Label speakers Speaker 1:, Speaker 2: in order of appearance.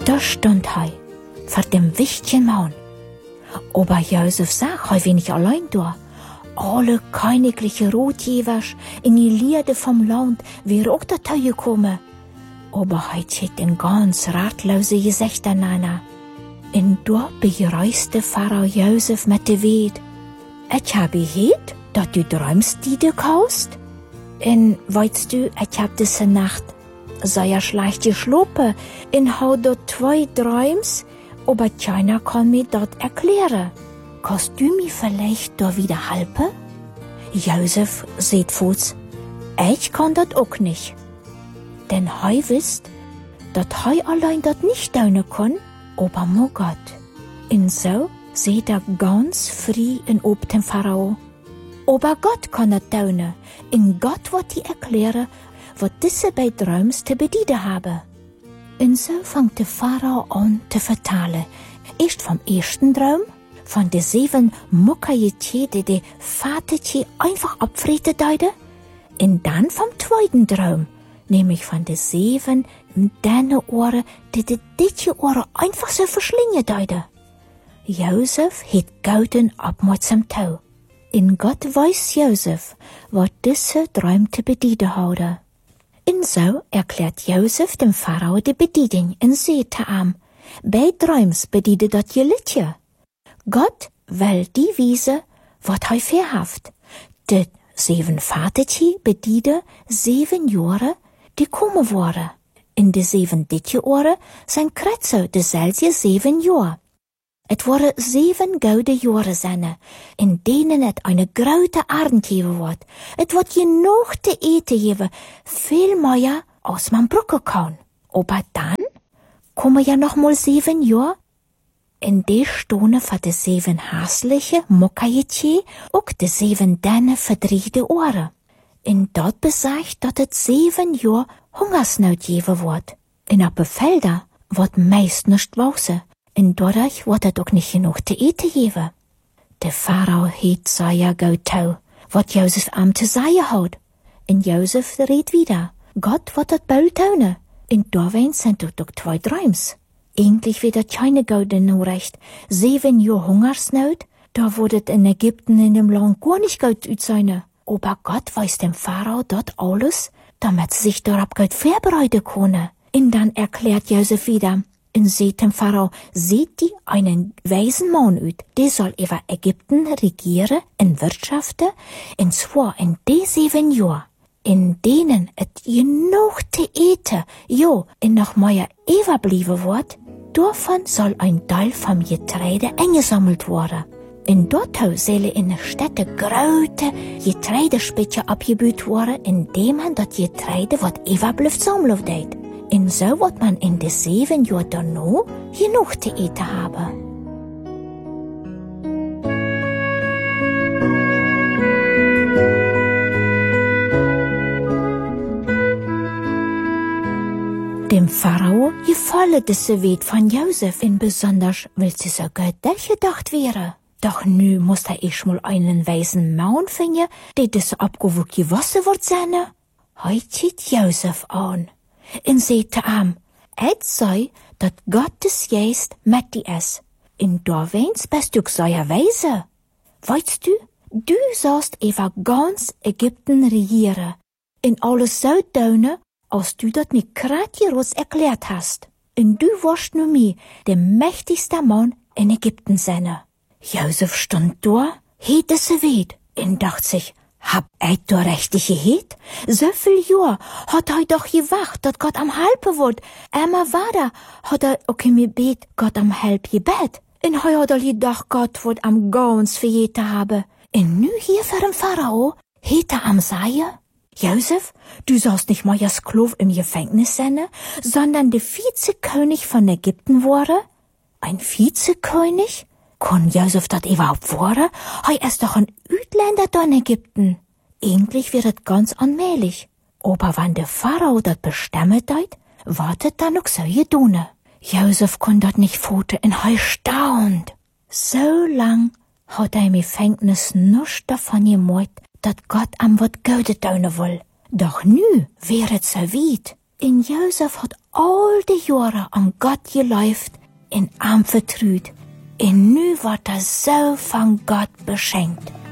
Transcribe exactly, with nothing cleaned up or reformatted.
Speaker 1: Da stund hei, vor dem wichtigen Maun. Aber Josef sag, hei wenig allein da. Alle königliche Rotjägers in die Lierde vom Land wäre auch da gekommen. Aber hei hat den ganz ratlose Gesichter nana. In da bereiste Pharao Josef mit de Weet. Ich habe gehört, dass du träumst, die du kaust. Und weißt du, ich hab diese Nacht sehr schlecht geschlafen und hau dort zwei Träums, aber keiner kann mir dort erklären. Kannst du mir vielleicht da wieder helfen? Josef seht fuß, ich kann dort auch nicht. Denn hei wisst, dass hei allein dort nicht tun kann, aber mo Gott. Und so seht er ganz frei in ob dem Pharao. Aber Gott kann das tun, und Gott wird dir erklären, was diese beiden Träums zu bedienen haben. Und so fängt der Pharao an zu vertalen. Erst vom ersten Traum, von den sieben Muckerjetchen, die die Vatertje einfach abfrieden deuten, und dann vom zweiten Traum, nämlich von den sieben deine Ohren, die die diese Ohren einfach so verschlingen deuten. Josef hat gouden Abmut zum Tau. In Gott weiß Josef, was diese Träume zu bedienen haben. Und so erklärt Josef dem Pharao die Bedienung und sagt ihm, bei Träums bediene dat je Liedje. Gott will die wiese, wat hij verhaft. De sieben Vatertje bediene sieben Jahre, die kommen worden. In de sieben ditje Jahre zijn kretzo dezelfde sieben Jahre. Het waren sieben gouden Jahre zijn, in denen het eine grote Arend geven wordt. Het wordt genoeg te eten geven, veel meer als man brucken kan. Aber dann kommen ja noch mal sieben Jahre. In die Stunde für de sieben hässliche Mokkajetje, ook de sieben denne verdriede Ohren. In dat bezegt dat het sieben Jahre Hungersnood geven wordt. In op Felder wordt meist nicht wachsen. Und dadurch wird het ook nicht genug te eten geven. De Pharao heet sehr gut tau, wat Josef am te sagen hat. Und Josef redt wieder. Gott wird dat bald tun. Und dawein sind dort ook zwei Träums. Eigentlich wird dat keine gute Nachricht. Sieben Jahre Hungersnood, da wird in Ägypten in dem Land gar nicht gut ut sein. Aber Gott weiß dem Pharao dort alles, damit sie sich darauf gut vorbereiten können. Und dann erklärt Josef wieder, und seht dem Pharao, seht die einen weisen Mann ut, der soll über Ägypten regieren und wirtschaften, und zwar in die sieben Jahren, in denen et genug te eten, jo, und noch mehr überblieben wird, davon soll ein Teil vom Getreide eingesammelt werden. In dort sollen in der Städte große Getreidespitze abgebaut werden, indem man das Getreide, was überbleibt, sammeln wird. Und so wird man in den sieben Jahren danach genug zu eten haben. Dem Pharao gefallen diese Weet von Josef, in besonders, weil sie so gut durchgedacht wäre. Doch nu muss er erst mal einen weisen Mann finden, der das abgewogen Wasser wird sein. Heute zieht Josef an. Und sagte ihm, et sei, dat Gottes Geist mit dir ist. In daweins bist du sehr weise. Weißt du, du sollst über ganz Ägypten regieren, in alles so tun, als du dat mir grad Jeros erklärt hast. Und du wirst nur mir der mächtigste Mann in Ägypten sein. Josef stand da, hielt es Weet, und dachte sich, hab ich da richtig gehet? So viel Jahr hat er doch gewacht, dat Gott am Helpen wird. Immer weiter hat er auch mir bet, Gott am Help gebet. Und heu hat er gedacht, Gott wird am ganz verjeten haben. Und nu hier für den Pharao, het er am Sagen, Josef, du sollst nicht mal als Sklav im Gefängnis sein, sondern der Vizekönig von Ägypten wurde? Ein Vizekönig? Kann Josef dat überhaupt werden? Hei ist doch ein Utländer da in Ägypten. Eigentlich wird es ganz allmählich. Aber wenn der Pharao dat bestimmt hat, wartet dann noch so gedone. Josef kann dat nicht foten und hei staunt. So lang hat er im Gefängnis nichts davon gemacht, dat Gott am wat Gute tun will. Doch nu wäre es so weit. Und Josef hat all die Jahre an Gott geläuft in Arm vertrüht. Und nu wird er so von Gott beschenkt.